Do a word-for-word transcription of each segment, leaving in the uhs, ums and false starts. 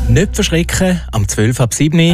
Nicht verschrecken, am zwölf ab sieben.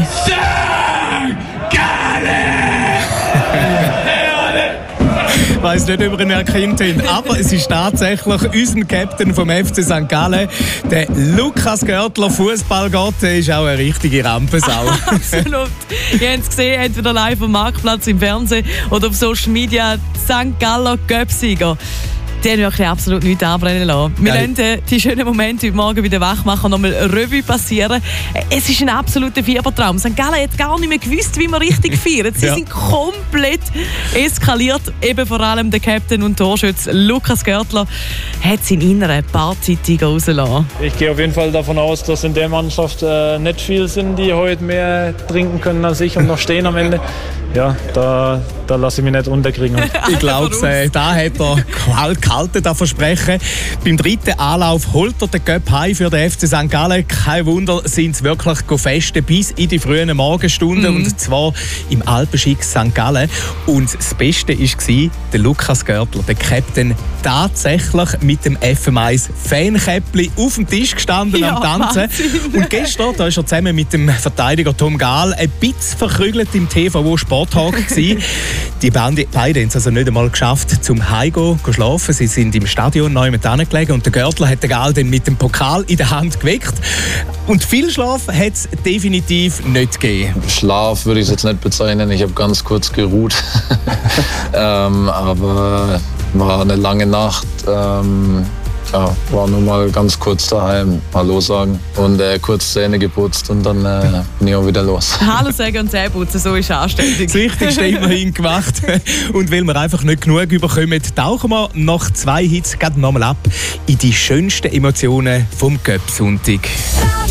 Ich weiss nicht, ob ihr ihn erkannt habt, aber es ist tatsächlich unser Captain vom F C Sankt Gallen, der Lukas Görtler, Fußballgott, der ist auch eine richtige Rampensau. Absolut. Ihr habt es gesehen, entweder live am Marktplatz im Fernsehen oder auf Social Media, Sankt Galler Göpsieger. Die haben wirklich absolut nichts anbrennen lassen. Wir ja. lassen äh, die schönen Momente heute Morgen bei den Wachmachern nochmal Revue passieren. Es ist ein absoluter Fiebertraum. Sankt Gallen hat gar nicht mehr gewusst, wie man richtig feiert. Sie ja. sind komplett eskaliert. Eben vor allem der Captain und Torschütze Lukas Görtler hat seinen inneren Paarzeitiger rausgelassen. Ich gehe auf jeden Fall davon aus, dass in der Mannschaft äh, nicht viele sind, die heute mehr trinken können als ich und noch stehen am Ende. Ja, da, da lasse ich mich nicht unterkriegen. Ich glaube, äh, da hat er gehalten, das Versprechen. Beim dritten Anlauf holt er den Göpp heim für den F C Sankt Gallen. Kein Wunder, sind es wirklich festen bis in die frühen Morgenstunden. Mhm. Und zwar im Alpenschick Sankt Gallen. Und das Beste war der Lukas Görtler, der Captain, tatsächlich mit dem F M eins Fankäppli auf dem Tisch gestanden ja, am Tanzen. Wahnsinn. Und gestern da ist er zusammen mit dem Verteidiger Tom Gahl ein bisschen verkrügelt im T V O Sporttag gewesen. Die beiden haben es also nicht einmal geschafft, zum Heimgehen zu schlafen. Sie sind im Stadion neu mit gelegen und der Görtler hat den Gahl dann mit dem Pokal in der Hand geweckt. Und viel Schlaf hat es definitiv nicht gegeben. Schlaf würde ich es jetzt nicht bezeichnen. Ich habe ganz kurz geruht. ähm, aber war eine lange Nacht. Ähm, ja, war nur mal ganz kurz daheim Hallo sagen und äh, kurz Zähne geputzt und dann äh, bin ich auch wieder los. Hallo sagen und Zähne putzen, so ist anständig. Das Wichtigste immerhin gemacht. Und weil wir einfach nicht genug überkommen, tauchen wir nach zwei Hits gerade nochmal ab in die schönsten Emotionen vom Göpp-Sonntag.